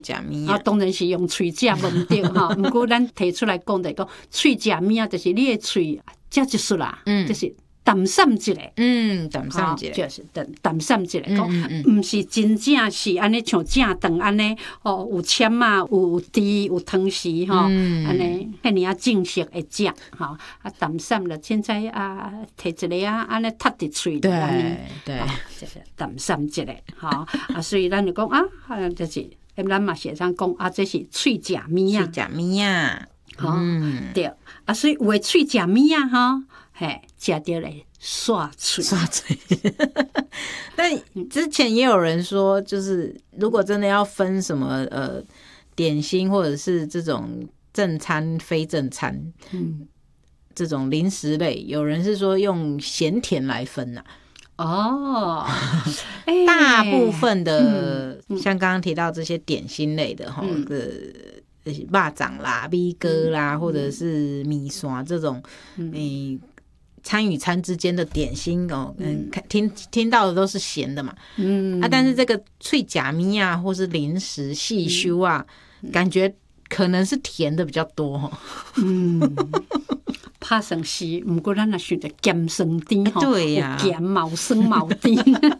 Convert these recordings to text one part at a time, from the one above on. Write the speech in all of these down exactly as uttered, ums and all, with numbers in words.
假米啊，当然是用喙食无对哈。不过咱提出来讲就讲，喙食物啊，就是你的喙食一束啦，嗯，就是淡散一下， 嗯，淡散一下， 就是淡淡散一下，讲， 嗯嗯唔是真正是安尼像正肠安尼，哦，有签啊，有猪有汤匙吼，安尼遐尼啊正式的食，吼，啊淡散了，凊彩啊，摕一个啊，安尼插伫喙里安尼， 对， 就是淡散一下，吼，啊，所以咱就讲啊，就是。咱嘛是会当讲啊，这是喙食物啊， 喙食物啊， 嗯，对啊，所以有诶喙食物啊，吼，嘿，食着嘞刷喙， 刷嘴。但之前也有人说，就是如果真的要分什么呃点心或者是这种正餐、非正餐，嗯，这种零食类，有人是说用咸甜来分呐、啊。 哦， 大部分的、嗯、像刚刚提到这些点心类的哈，嗯、呃，肉粽啦、米糕啦，嗯、或者是米线这种，嗯，欸、餐与餐之间的点心哦，嗯，听听到的都是咸的嘛，嗯啊，但是这个脆假米啊，或是零食细修啊，嗯、感觉可能是甜的比较多哈，嗯。 拍算是，毋过咱若想着咸酸甜吼， 对呀、 有咸嘛有酸嘛有甜。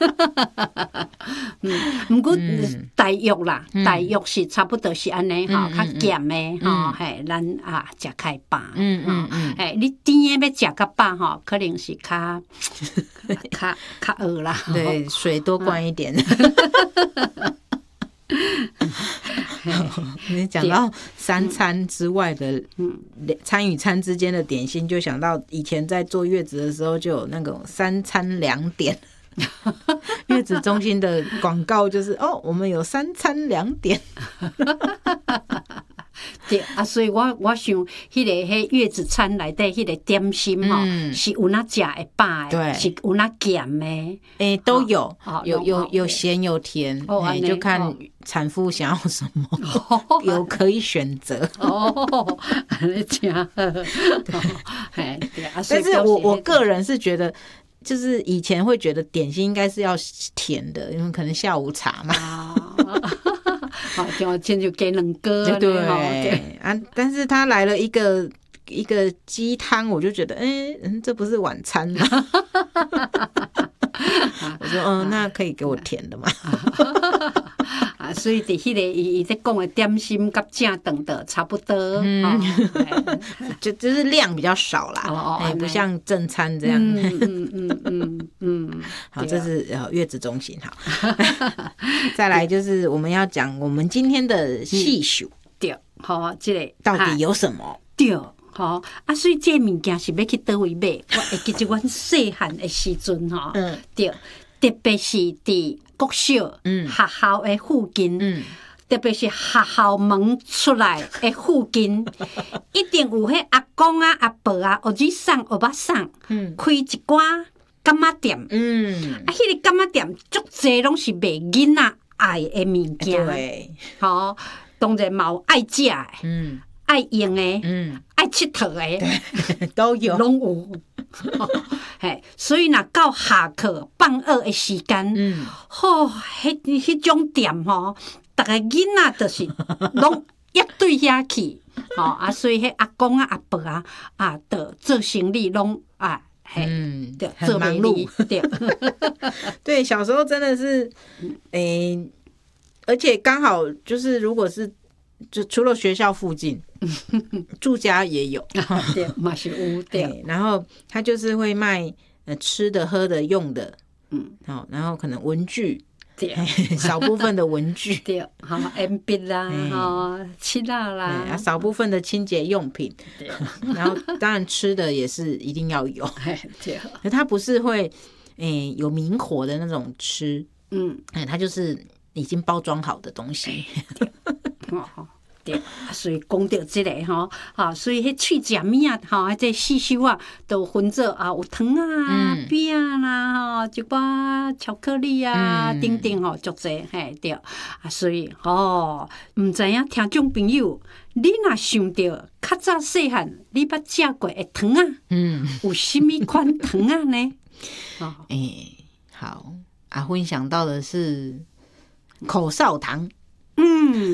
嗯，毋过大约啦，大约是差不多是安尼吼，较咸的吼，嘿，咱啊食较饱。嗯嗯嗯，嘿，你甜的要食较饱吼，可能是较较较饿啦。 对，水多灌一点。你讲到三餐之外的，嗯，餐与餐之间的点心，就想到以前在坐月子的时候，就有那种三餐两点。月子中心的广告就是哦，我们有三餐两点。 对啊，所以我我想，迄个迄月子餐内底迄个点心吼，嗯、是有哪食会饱的，是有哪咸的，诶、 欸，都有，哦、有有有咸有甜，哦欸、就看产妇想要什么，哦、有可以选择。 哦，安尼真好。对， 但是我我个人是觉得。就是以前会觉得点心应该是要甜的，因为可能下午茶嘛。 好，就先就给两个。 对啊，但是他来了一个一个鸡汤，我就觉得，哎、欸，嗯，这不是晚餐吗？我说，嗯，那可以给我甜的嘛。 啊，所以伫迄个伊伊在讲的点心甲正顿的差不多，嗯， 哦、就就是量比较少啦，哦哎、不像正餐这样。 嗯嗯嗯嗯嗯， 好，这是呃月子中心好。再来就是我们要讲我们今天的细数， 对，好，这个到底有什么？ 对。吼啊，所以这物件是要去倒位买？我会记得阮细汉的时阵吼，嗯，对，特别是伫国小、嗯、学校的附近，嗯，特别是学校门出来的附近，一定有迄阿公啊、阿伯啊、学子送、学巴送，嗯，开一寡柑仔店，嗯，啊，迄、那個柑仔店足濟攏是賣囡仔愛的物件， 對， 吼，當然嘛有愛食的，嗯。愛用的，嗯，愛佚佗的， 都有， 攏有。嘿，所以若到下課放學的時間，嗯，吼，迄迄種店吼，逐個囡仔就是攏一對遐去，吼啊，所以迄阿公啊、阿伯啊，啊，的做生意攏啊，嘿， 嗯， 對， 很忙碌， 對， 對，小時候真的是，誒、欸，而且剛好就是如果是。就除了學校附近，住家也有， 对，嘛是有对。 然後他就是會賣呃吃的、喝的、用的，嗯，好，然後可能文具，对，少部分的文具， 对，好，鉛筆啦，哈，漆啦啦， 啊，少部分的清潔用品，对，然後當然吃的也是一定要有， 對， 可它不是會誒、欸、有明火的那種吃，嗯，哎，它就是已經包裝好的東西。 哦，对，所以講到這個吼，啊，所以迄喙食物啊，吼，啊，這四修啊，都分做啊，有糖啊、餅、嗯、啦，吼，一寡巧克力啊，等等吼，足濟，嘿，對，啊，所以吼，唔知影聽眾朋友，你若想到較早細漢你捌食過的糖啊，嗯，有什麼款糖啊呢？ 哦，誒、欸，好，阿芬想到的是口哨糖，嗯。